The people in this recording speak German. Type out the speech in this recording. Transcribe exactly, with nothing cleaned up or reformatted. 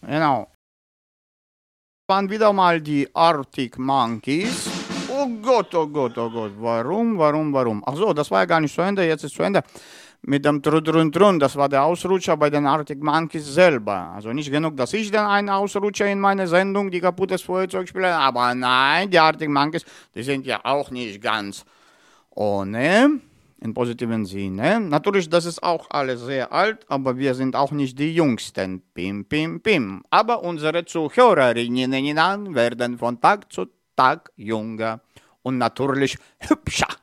Genau. Waren wieder mal die Arctic Monkeys. Oh Gott, oh Gott, oh Gott. Warum, warum, warum? Ach so, das war ja gar nicht zu Ende, jetzt ist zu Ende. Mit dem Trun, Trun, Trun, das war der Ausrutscher bei den Arctic Monkeys selber. Also nicht genug, dass ich dann einen Ausrutscher in meine Sendung, die kaputtes Feuerzeug spiele, aber nein, die Arctic Monkeys, die sind ja auch nicht ganz ohne, im positiven Sinne. Natürlich, das ist auch alles sehr alt, aber wir sind auch nicht die Jüngsten. Pim, pim, pim. Aber unsere Zuhörerinnen werden von Tag zu Tag jünger und natürlich hübscher.